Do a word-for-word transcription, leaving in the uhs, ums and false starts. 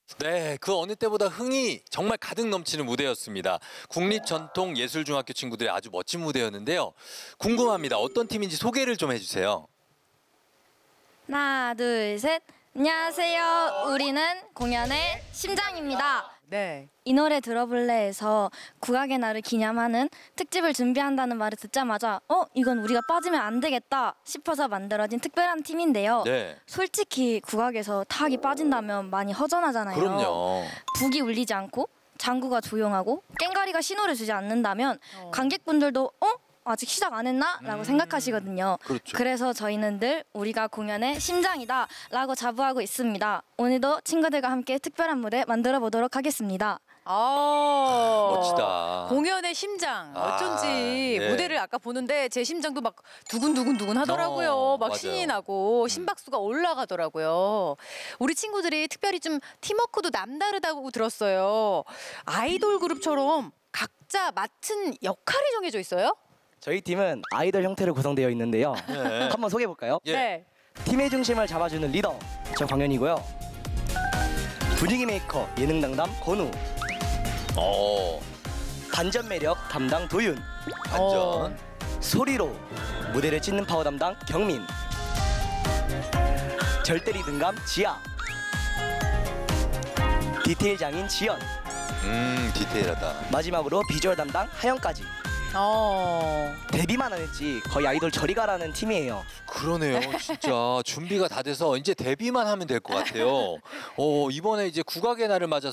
네, 그 어느 때보다 흥이 정말 가득 넘치는 무대였습니다. 국립전통예술중학교 친구들의 아주 멋진 무대였는데요. 궁금합니다. 어떤 팀인지 소개를 좀 해주세요. 하나, 둘, 셋. 안녕하세요. 우리는 공연의 심장입니다. 네. 이 노래 들어볼래 해서 국악의 날을 기념하는 특집을 준비한다는 말을 듣자마자 어? 이건 우리가 빠지면 안 되겠다 싶어서 만들어진 특별한 팀인데요. 네. 솔직히 국악에서 타악이 빠진다면 많이 허전하잖아요. 그럼요. 북이 울리지 않고 장구가 조용하고 깽가리가 신호를 주지 않는다면 어. 관객분들도 어? 아직 시작 안 했나? 라고 음. 생각하시거든요. 그렇죠. 그래서 저희는 늘 우리가 공연의 심장이다 라고 자부하고 있습니다. 오늘도 친구들과 함께 특별한 무대 만들어 보도록 하겠습니다. 아 멋지다. 공연의 심장 아, 어쩐지 네. 무대를 아까 보는데 제 심장도 막 두근두근두근 하더라고요. 어, 막 맞아요. 신이 나고 심박수가 올라가더라고요. 우리 친구들이 특별히 좀 팀워크도 남다르다고 들었어요. 아이돌 그룹처럼 각자 맡은 역할이 정해져 있어요? 저희 팀은 아이돌 형태로 구성되어 있는데요. 네. 한번 소개해 볼까요? 예. 네. 팀의 중심을 잡아주는 리더 저 광현이고요. 분위기 메이커 예능 당담 건우, 어, 반전 매력 담당 도윤, 완전. 소리로 무대를 찢는 파워 담당 경민, 절대 리듬감 지아, 디테일 장인 지연, 음, 디테일하다. 마지막으로 비주얼 담당 하영까지. 어. 데뷔만 안 했지 거의 아이돌 저리 가라는 팀이에요. 그러네요. 진짜 준비가 다 돼서 이제 데뷔만 하면 될 것 같아요. 어, 이번에 이제 국악의 날을 맞아서